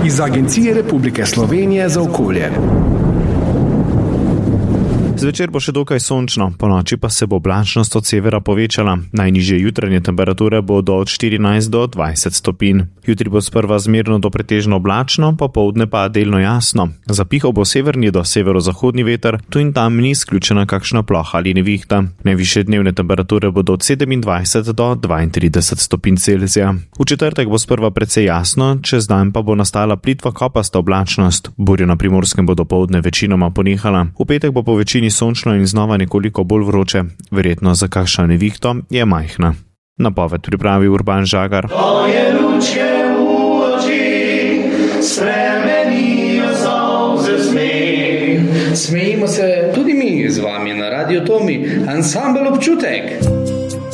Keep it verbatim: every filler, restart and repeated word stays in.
iz Agencije Republike Slovenije za okolje. Zvečer bo še dokaj sončno, ponoči pa se bo oblačnost od severa povečala. Najnižje jutranje temperature bodo od štirinajst do dvajset stopinj. Jutri bo sprva zmerno do pretežno oblačno, popoldne pa delno jasno. Zapihal bo severni do severozahodni veter, tu in tam ni izključena kakšna ploha ali nevihta. Najvišje dnevne temperature bodo od sedemindvajset do dvaintrideset stopinj Celzija. V četrtek bo sprva precej jasno, čez dan pa bo nastala plitva kopasta oblačnost. Burje na Primorskem bo dopoldne večinoma ponehala. V petek bo po večini sončno in znova nekoliko bolj vroče. Verjetno za kakšno nevihto je majhna. Napoved pripravi Urban Žagar. Tvoje lučke v oči spremenijo solze smeh. Smejimo se tudi mi z vami na Radio Tomi, ansambel Občutek.